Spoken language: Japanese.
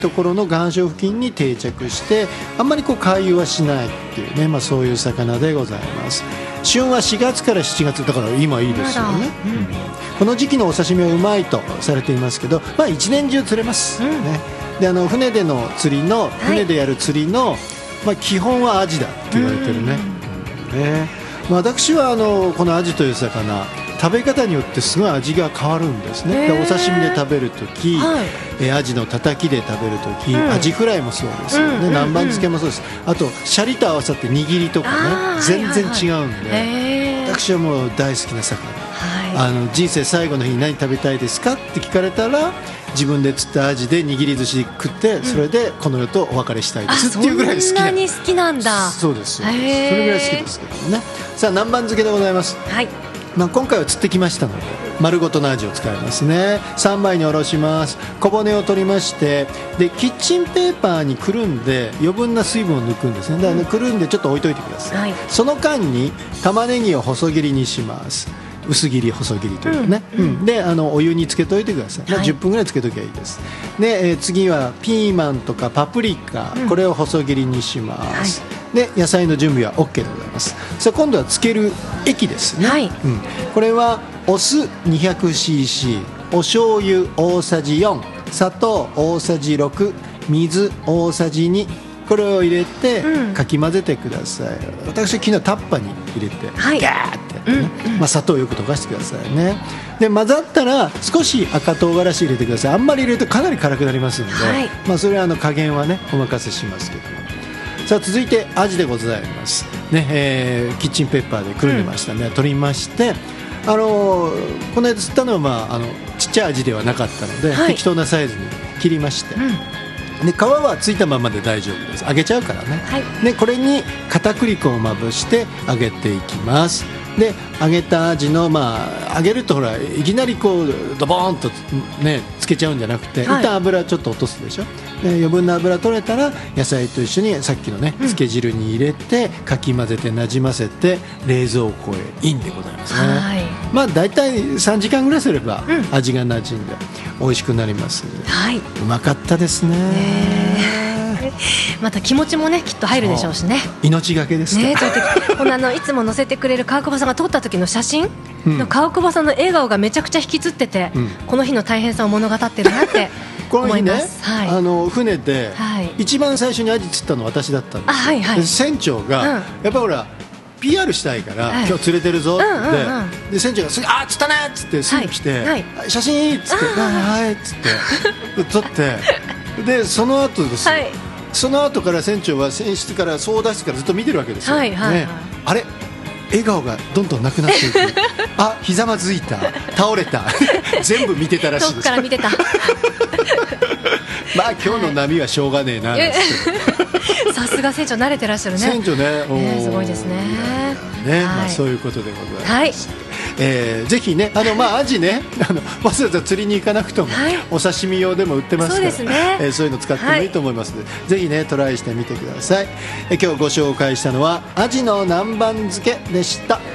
ところの岩礁付近に定着してあんまり回遊はしないっていうね、そういう魚でございます。旬は4月から7月だから今いいですよね、この時期のお刺身はうまいとされていますけど、一年中釣れます、ね。で船での釣りの、船でやる釣りの、基本はアジだって言われてるね。私はこのアジという魚食べ方によってすごい味が変わるんですね。でお刺身で食べるとき、アジのたたきで食べるとき、アジフライもそうですよね、南蛮漬けもそうです。あとシャリと合わさって握りとかね、全然違うんで、私はもう大好きな魚、人生最後の日に何食べたいですかって聞かれたら自分で釣ったアジで握り寿司食って、それでこの世とお別れしたいですっていうぐらい好きな。 そんなに好きなんだ。 そうです、それぐらい好きですけどね。さあ南蛮漬けでございます。今回は釣ってきましたので丸ごとのアジを使いますね。3枚におろします。小骨を取りまして、でキッチンペーパーにくるんで余分な水分を抜くんですね。だからくるんでちょっと置いといてください、その間に玉ねぎを細切りにします。薄切り細切りというかね、でお湯につけといてください、10分ぐらいつけときゃいいです。で、次はピーマンとかパプリカ、これを細切りにします、で野菜の準備は OK でございます。さあ今度は漬ける液ですね、これはお酢 200cc、 お醤油大さじ4、砂糖大さじ6、水大さじ2、これを入れてかき混ぜてください。私は昨日タッパに入れてガーってやってね、砂糖をよく溶かしてくださいね。で混ざったら少し赤唐辛子入れてください。あんまり入れるとかなり辛くなりますので、それは加減はねお任せしますけども。さあ続いてアジでございますね。キッチンペーパーでくるんでましたね、取りまして、この間釣ったのはちっちゃいアジではなかったので、適当なサイズに切りまして、で皮はついたままで大丈夫です。揚げちゃうからね、でこれに片栗粉をまぶして揚げていきます。で揚げたアジの、揚げるとほらいきなりドボーンとねつけちゃうんじゃなくて、一旦油ちょっと落とすでしょ。で余分な油取れたら野菜と一緒にさっきのね漬け汁に入れてかき混ぜてなじませて冷蔵庫へインでございますね。だいたい3時間ぐらいすれば味がなじんで美味しくなります。うまかったですね。 また気持ちもねきっと入るでしょうしね。 命がけですね。 このいつも載せてくれる川久保さんが撮った時の写真の川久保さんの笑顔がめちゃくちゃ引きつってて、この日の大変さを物語ってるなって思います。 船で一番最初にアジ釣ったの私だったんです。船長がやっぱりほらPR したいから今日釣れてるぞってで船長がすぐ釣ったねっつってすぐ来て写真いいっつってはいっつって撮ってでその後ですよ、その後から船長は船室から操舵室からずっと見てるわけですよ、あれ笑顔がどんどんなくなっていくひざまずいた、倒れた全部見てたらしいです。 遠くから見てた今日の波はしょうがねえなさすが船長慣れてらっしゃるね。 船長ね、 すごいですね。 そういうことでございます。ぜひねアジねわざわざ釣りに行かなくても、お刺身用でも売ってますから、そういうの使ってもいいと思いますので、ぜひねトライしてみてください。今日ご紹介したのはアジの南蛮漬けでした。